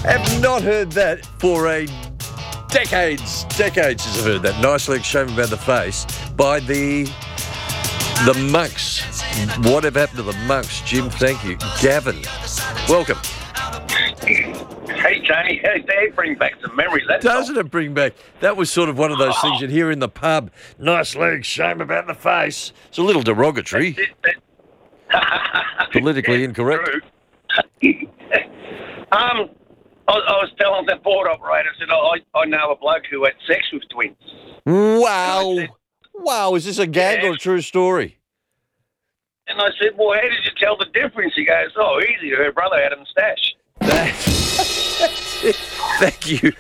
Have not heard that for decades since I've heard that. Nice leg, shame about the face by the Monks. Whatever happened to the Monks? Jim, thank you. Gavin, welcome. Hey, Tony. That brings back some memories. Doesn't it bring back? That was sort of one of those things you'd hear in the pub. Nice leg, shame about the face. It's a little derogatory. Politically incorrect. I was telling that board operator, I said, I know a bloke who had sex with twins. Wow. Wow, is this a gag or a true story? And I said, well, how did you tell the difference? He goes, easy. Her brother had him stash. Thank you.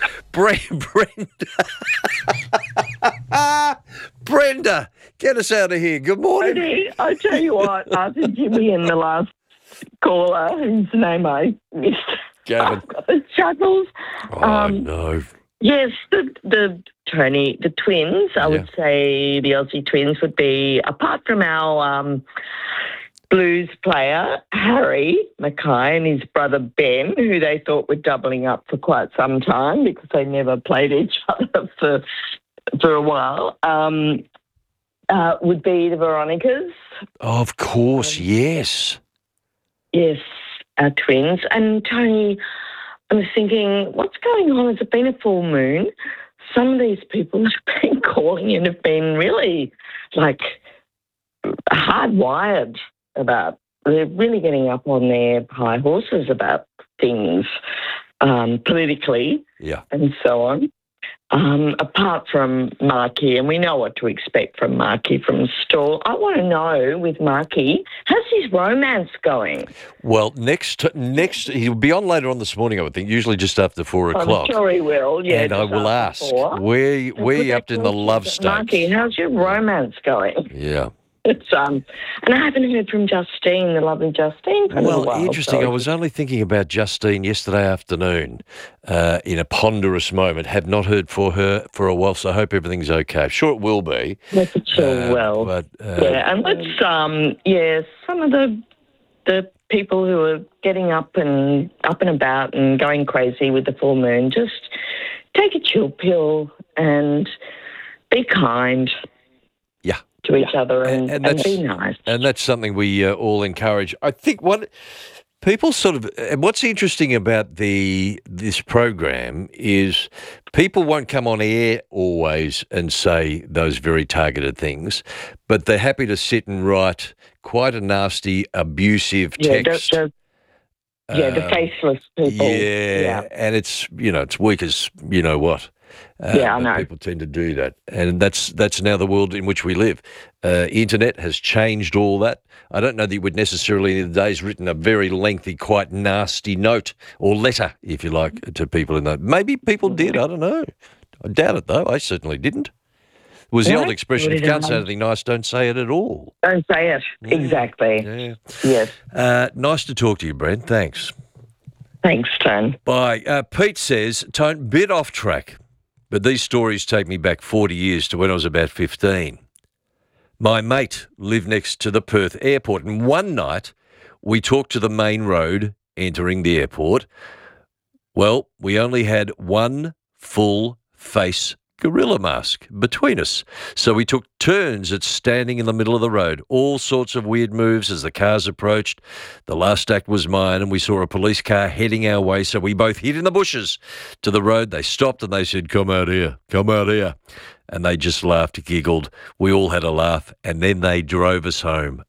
Brenda, get us out of here. Good morning. I tell you what, after Jimmy and the last caller, whose name I missed, Gavin. I've got the chuckles. No. Yes, the twins, I would say the Aussie twins would be, apart from our blues player, Harry Mackay, and his brother Ben, who they thought were doubling up for quite some time because they never played each other for a while, would be the Veronicas. Of course, yes. Yes, our twins. And Tony, I was thinking, what's going on? Has it been a full moon? Some of these people have been calling and have been really, hardwired about, they're really getting up on their high horses about things politically and so on. Apart from Marky, and we know what to expect from Marky from Stall, I want to know with Marky, how's his romance going? Well, next he'll be on later on this morning, I would think, usually just after 4 o'clock. I'm sure he will, yeah. And I will ask, where you up in the love stage? Marky, how's your romance going? Yeah. It's and I haven't heard from Justine, the lovely Justine, for a little while. Interesting. So. I was only thinking about Justine yesterday afternoon in a ponderous moment. Have not heard for her for a while, so I hope everything's okay. I'm sure it will be. Hope it's all well. But, and let's some of the people who are getting up and about and going crazy with the full moon, just take a chill pill and be kind. Yeah. To each other and be nice. And that's something we all encourage. I think what people what's interesting about this program is people won't come on air always and say those very targeted things, but they're happy to sit and write quite a nasty, abusive text. The faceless people. Yeah, and it's weak as you know what. I know. People tend to do that, and that's now the world in which we live. Internet has changed all that. I don't know that you would necessarily in the days written a very lengthy, quite nasty note or letter, if you like, to people in that. Maybe people did. I don't know. I doubt it though. I certainly didn't. It was the old expression: if you can't say anything nice, don't say it at all. Don't say it. Exactly. Yeah. Yes. Nice to talk to you, Brent. Thanks. Thanks, Tone. Bye. Pete says, Tone, bit off track. But these stories take me back 40 years to when I was about 15. My mate lived next to the Perth airport, and one night we talked to the main road entering the airport. Well, we only had one full face gorilla mask between us. So we took turns at standing in the middle of the road. All sorts of weird moves as the cars approached. The last act was mine, and we saw a police car heading our way, so we both hid in the bushes to the road. They stopped and they said, come out here. And they just laughed, giggled. We all had a laugh, and then they drove us home.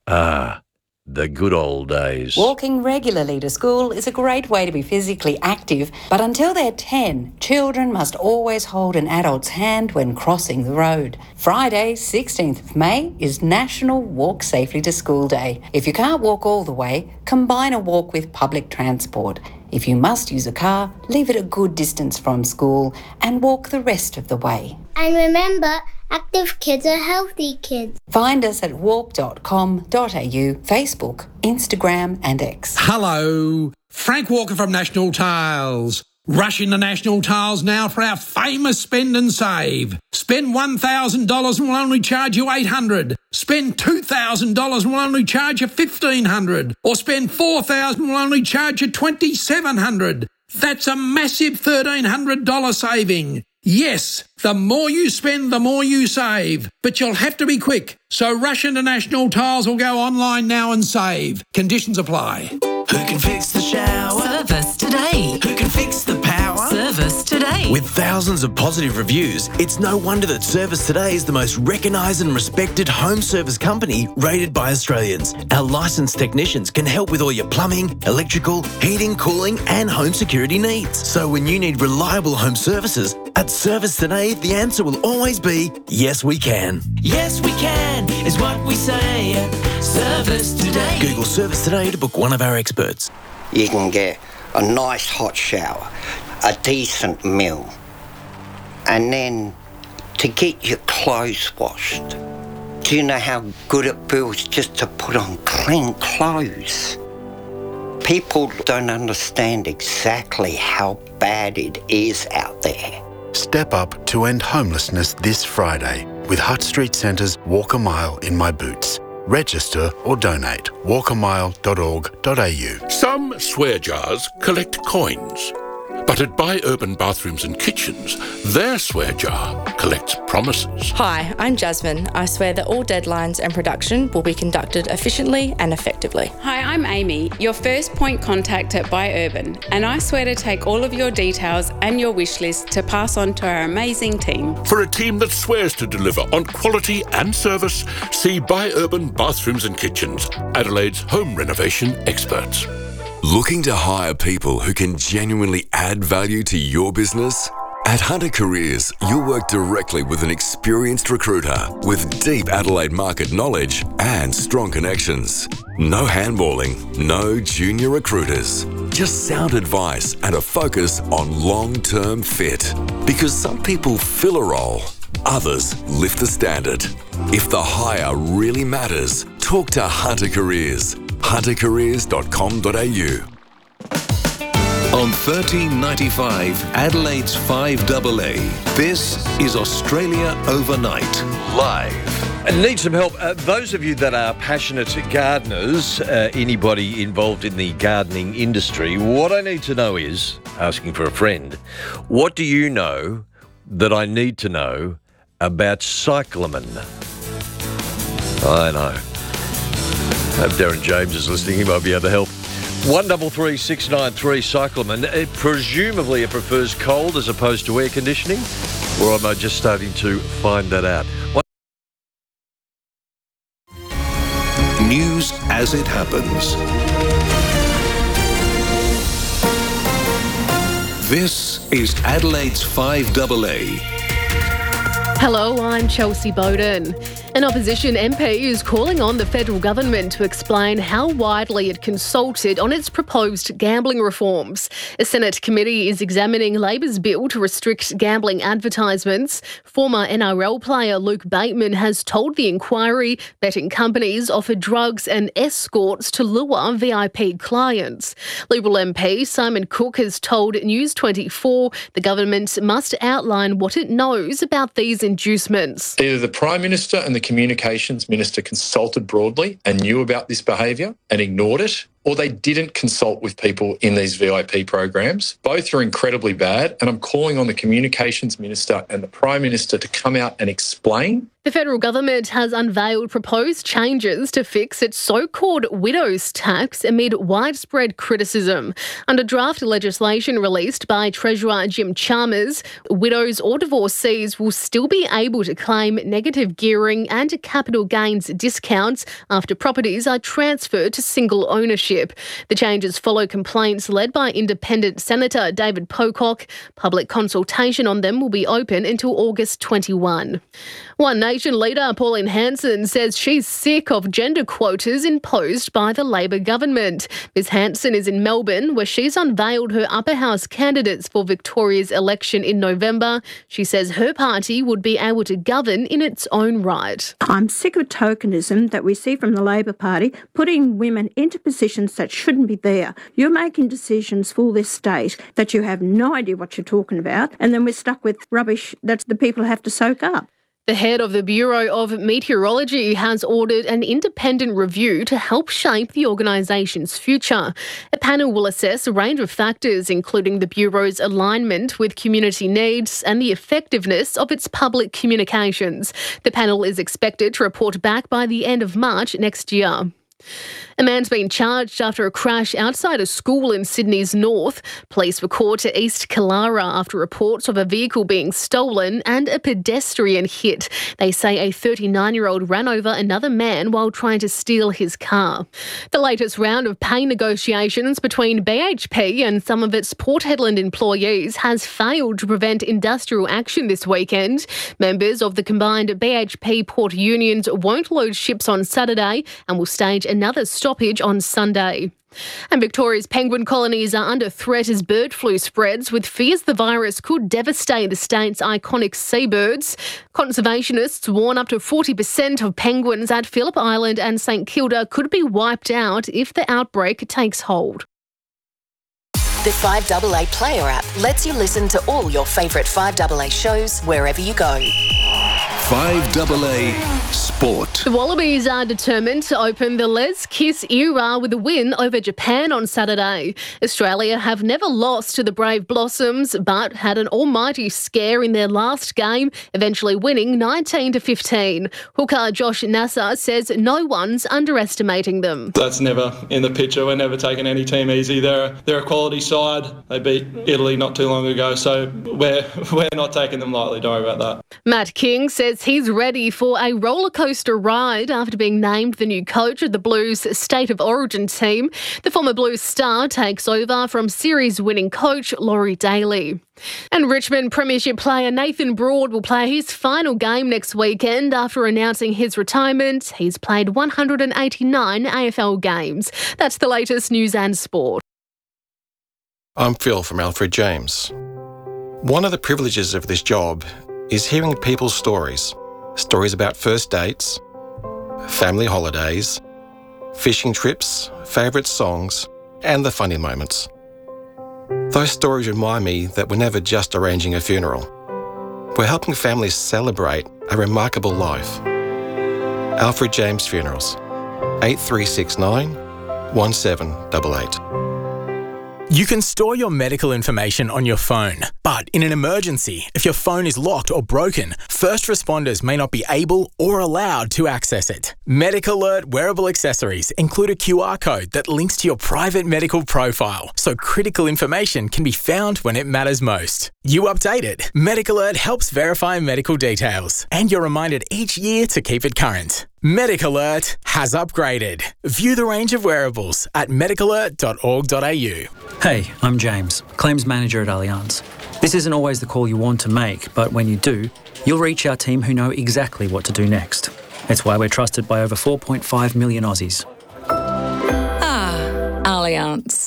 The good old days. Walking regularly to school is a great way to be physically active, but until they're 10, children must always hold an adult's hand when crossing the road. Friday, 16th of May, is National Walk Safely to School Day. If you can't walk all the way, combine a walk with public transport. If you must use a car, leave it a good distance from school and walk the rest of the way. And remember, active kids are healthy kids. Find us at walk.com.au, Facebook, Instagram and X. Hello, Frank Walker from National Tiles. Rush into National Tiles now for our famous spend and save. Spend $1,000 and we'll only charge you $800. Spend $2,000 and we'll only charge you $1,500. Or spend $4,000 and we'll only charge you $2,700. That's a massive $1,300 saving. Yes, the more you spend, the more you save. But you'll have to be quick. So rush into National Tiles or go online now and save. Conditions apply. Who can fix the shower? Service today. Who can fix the power? Service today. With thousands of positive reviews, it's no wonder that Service Today is the most recognised and respected home service company rated by Australians. Our licensed technicians can help with all your plumbing, electrical, heating, cooling and home security needs. So when you need reliable home services, at Service Today, the answer will always be, yes we can. Yes, we can, is what we say at Service Today. Google Service Today to book one of our experts. You can get a nice hot shower, a decent meal, and then to get your clothes washed. Do you know how good it feels just to put on clean clothes? People don't understand exactly how bad it is out there. Step up to end homelessness this Friday with Hutt Street Centre's Walk a Mile in My Boots. Register or donate walkamile.org.au. Some swear jars collect coins, but at Buy Urban Bathrooms and Kitchens, their swear jar collects promises. Hi, I'm Jasmine. I swear that all deadlines and production will be conducted efficiently and effectively. Hi, I'm Amy, your first point contact at Buy Urban, and I swear to take all of your details and your wish list to pass on to our amazing team. For a team that swears to deliver on quality and service, see Buy Urban Bathrooms and Kitchens, Adelaide's home renovation experts. Looking to hire people who can genuinely add value to your business? At Hunter Careers, you'll work directly with an experienced recruiter with deep Adelaide market knowledge and strong connections. No handballing, no junior recruiters. Just sound advice and a focus on long-term fit. Because some people fill a role, others lift the standard. If the hire really matters, talk to Hunter Careers. huntercareers.com.au. On 1395 Adelaide's 5AA, this is Australia Overnight, live. And need some help. Those of you that are passionate gardeners, anybody involved in the gardening industry, what I need to know is, asking for a friend, what do you know that I need to know about cyclamen? I know. If Darren James is listening, he might be able to help. 133 693 cyclamen. Presumably it prefers cold as opposed to air conditioning, or am I just starting to find that out? News as it happens. This is Adelaide's 5AA. Hello, I'm Chelsea Bowden. An opposition MP is calling on the federal government to explain how widely it consulted on its proposed gambling reforms. A Senate committee is examining Labor's bill to restrict gambling advertisements. Former NRL player Luke Bateman has told the inquiry betting companies offer drugs and escorts to lure VIP clients. Liberal MP Simon Cook has told News 24 the government must outline what it knows about these inducements. Either the Prime Minister and the Communications Minister consulted broadly and knew about this behaviour and ignored it, or they didn't consult with people in these VIP programs. Both are incredibly bad, and I'm calling on the Communications Minister and the Prime Minister to come out and explain. The federal government has unveiled proposed changes to fix its so-called widows tax amid widespread criticism. Under draft legislation released by Treasurer Jim Chalmers, widows or divorcees will still be able to claim negative gearing and capital gains discounts after properties are transferred to single ownership. The changes follow complaints led by independent Senator David Pocock. Public consultation on them will be open until August 21. One Nation leader, Pauline Hanson, says she's sick of gender quotas imposed by the Labor government. Ms Hanson is in Melbourne, where she's unveiled her upper house candidates for Victoria's election in November. She says her party would be able to govern in its own right. I'm sick of tokenism that we see from the Labor Party, putting women into positions that shouldn't be there. You're making decisions for this state that you have no idea what you're talking about, and then we're stuck with rubbish that the people have to soak up. The head of the Bureau of Meteorology has ordered an independent review to help shape the organisation's future. A panel will assess a range of factors, including the Bureau's alignment with community needs and the effectiveness of its public communications. The panel is expected to report back by the end of March next year. A man's been charged after a crash outside a school in Sydney's north. Police were called to East Killara after reports of a vehicle being stolen and a pedestrian hit. They say a 39-year-old ran over another man while trying to steal his car. The latest round of pay negotiations between BHP and some of its Port Hedland employees has failed to prevent industrial action this weekend. Members of the combined BHP port unions won't load ships on Saturday and will stage another stoppage on Sunday. And Victoria's penguin colonies are under threat as bird flu spreads, with fears the virus could devastate the state's iconic seabirds. Conservationists warn up to 40% of penguins at Phillip Island and St Kilda could be wiped out if the outbreak takes hold. The 5AA Player app lets you listen to all your favourite 5AA shows wherever you go. 5AA Sport. The Wallabies are determined to open the Les Kiss era with a win over Japan on Saturday. Australia have never lost to the Brave Blossoms, but had an almighty scare in their last game, eventually winning 19-15. Hooker Josh Nasser says no one's underestimating them. That's never in the picture. We're never taking any team easy. They're a quality side. They beat Italy not too long ago, so we're not taking them lightly. Don't worry about that. Matt King says he's ready for a rollercoaster ride after being named the new coach of the Blues State of Origin team. The former Blues star takes over from series-winning coach Laurie Daly. And Richmond Premiership player Nathan Broad will play his final game next weekend after announcing his retirement. He's played 189 AFL games. That's the latest news and sport. I'm Phil from Alfred James. One of the privileges of this job is hearing people's stories. Stories about first dates, family holidays, fishing trips, favourite songs, and the funny moments. Those stories remind me that we're never just arranging a funeral. We're helping families celebrate a remarkable life. Alfred James Funerals, 8369 1788. You can store your medical information on your phone, but in an emergency, if your phone is locked or broken, first responders may not be able or allowed to access it. MedicAlert wearable accessories include a QR code that links to your private medical profile, so critical information can be found when it matters most. You update it. MedicAlert helps verify medical details, and you're reminded each year to keep it current. MedicAlert has upgraded. View the range of wearables at medicalert.org.au. Hey, I'm James, Claims Manager at Allianz. This isn't always the call you want to make, but when you do, you'll reach our team who know exactly what to do next. It's why we're trusted by over 4.5 million Aussies. Allianz.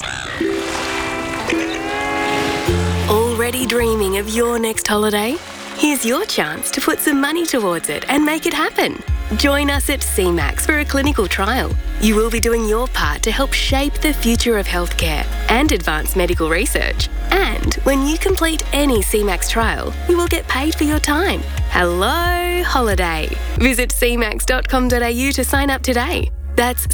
Already dreaming of your next holiday? Here's your chance to put some money towards it and make it happen. Join us at CMAX for a clinical trial. You will be doing your part to help shape the future of healthcare and advance medical research. And when you complete any CMAX trial, you will get paid for your time. Hello, holiday. Visit cmax.com.au to sign up today. That's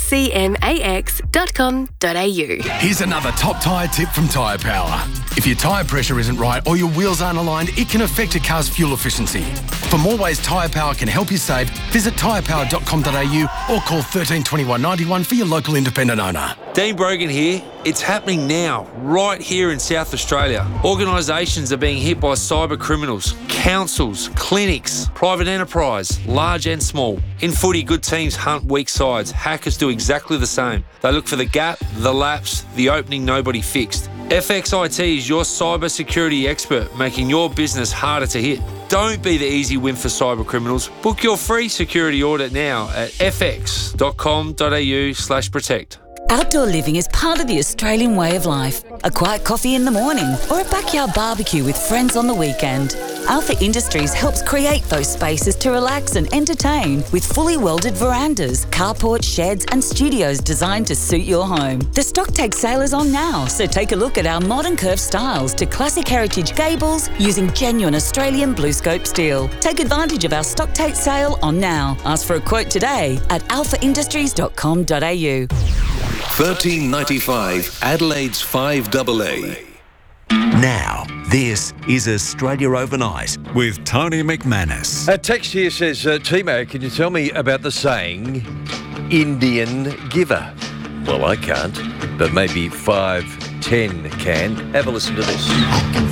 cmax.com.au. Here's another top tyre tip from Tyre Power. If your tyre pressure isn't right or your wheels aren't aligned, it can affect a car's fuel efficiency. For more ways Tyre Power can help you save, visit tyrepower.com.au or call 13 21 91 for your local independent owner. Dean Brogan here. It's happening now, right here in South Australia. Organisations are being hit by cyber criminals, councils, clinics, private enterprise, large and small. In footy, good teams hunt weak sides. Hackers do exactly the same. They look for the gap, the lapse, the opening nobody fixed. FXIT is your cyber security expert, making your business harder to hit. Don't be the easy win for cyber criminals. Book your free security audit now at fx.com.au/protect. Outdoor living is part of the Australian way of life. A quiet coffee in the morning or a backyard barbecue with friends on the weekend. Alpha Industries helps create those spaces to relax and entertain with fully welded verandas, carports, sheds and studios designed to suit your home. The Stocktake sale is on now, so take a look at our modern curved styles to classic heritage gables using genuine Australian BlueScope steel. Take advantage of our Stocktake sale on now. Ask for a quote today at alphaindustries.com.au. 1395 Adelaide's 5AA. Now, this is Australia Overnight with Tony McManus. A text here says, Timo, can you tell me about the saying, Indian giver? Well, I can't, but maybe 510 can. Have a listen to this.